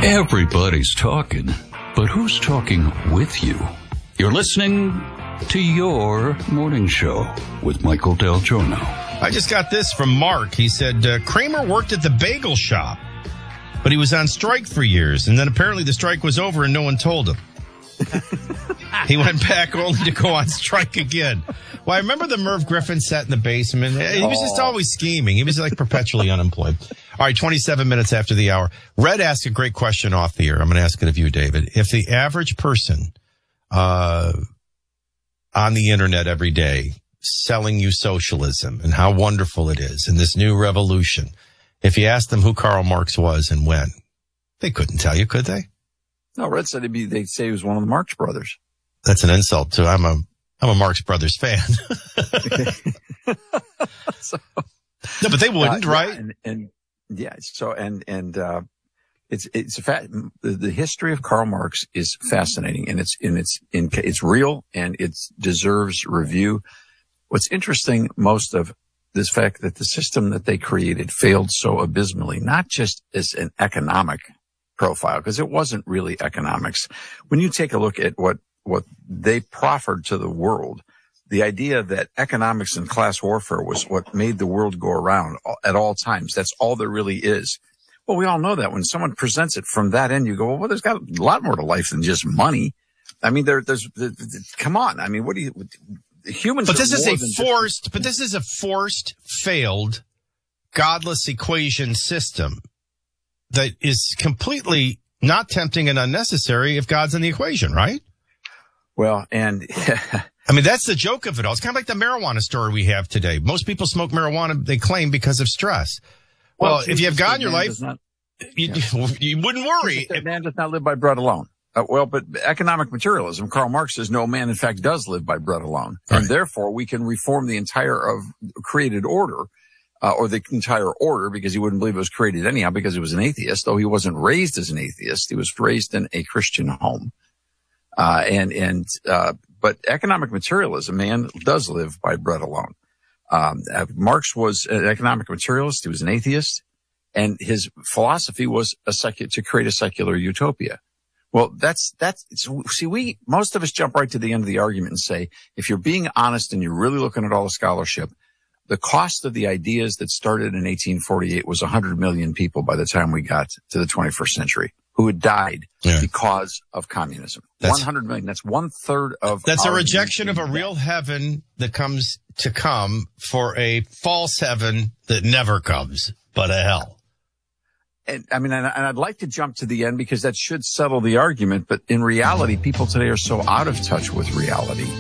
Everybody's talking, but who's talking with you? You're listening to Your Morning Show with Michael Del Giorno. I just got this from Mark. He said, Kramer worked at the bagel shop, but he was on strike for years, and then apparently the strike was over and no one told him. He went back only to go on strike again. Well, I remember the Merv Griffin sat in the basement. He was just always scheming. He was like perpetually unemployed. All right, 27 minutes after the hour. Red asked a great question off the air. I'm going to ask it of you, David. If the average person on the internet every day selling you socialism and how wonderful it is and this new revolution, if you asked them who Karl Marx was and when, they couldn't tell you, could they? No, Red said they'd say he was one of the Marx brothers. That's an insult too. I'm a Marx Brothers fan. So, no, but they wouldn't, right? It's a fact. The history of Karl Marx is fascinating, and it's real, and it deserves review. What's interesting most of this fact that the system that they created failed so abysmally, not just as an economic profile, because it wasn't really economics. When you take a look at what they proffered to the world, the idea that economics and class warfare was what made the world go around at all times. That's all there really is. Well, we all know that when someone presents it from that end, you go, well, there's got a lot more to life than just money. I mean, come on. I mean, humans? But this is a forced, failed, godless equation system that is completely not tempting and unnecessary if God's in the equation, right? Well, and I mean, that's the joke of it all. It's kind of like the marijuana story we have today. Most people smoke marijuana, they claim, because of stress. Well, if you have God in your life, you wouldn't worry. Man does not live by bread alone. But economic materialism, Karl Marx says no man, in fact, does live by bread alone. Right. And therefore, we can reform the entire of created order, or the entire order, because he wouldn't believe it was created anyhow, because he was an atheist, though he wasn't raised as an atheist. He was raised in a Christian home. But economic materialism, man does live by bread alone. Marx was an economic materialist. He was an atheist, and his philosophy was to create a secular utopia. Well, most of us jump right to the end of the argument and say, if you're being honest and you're really looking at all the scholarship, the cost of the ideas that started in 1848 was 100 million people by the time we got to the 21st century who had died because of communism. 100 million. That's 1/3 of. That's a rejection of a real heaven that comes to come for a false heaven that never comes, but a hell. And I mean, and I'd like to jump to the end because that should settle the argument. But in reality, people today are so out of touch with reality